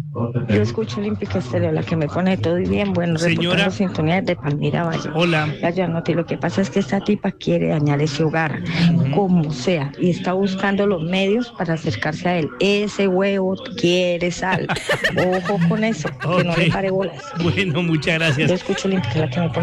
Yo escucho Olímpica Estéreo, la que me pone todo y bien, bueno, Señora. reportando sintonía de Palmira Valle. Hola. Vaya, Noti, lo que pasa es que esta tipa quiere dañar ese hogar, como sea, y está buscando los medios para acercarse a él. Ese huevo quiere sal. Ojo con eso, que no le Ok. pare bolas. Bueno, muchas Yo gracias. escucho Olímpica, la que me pone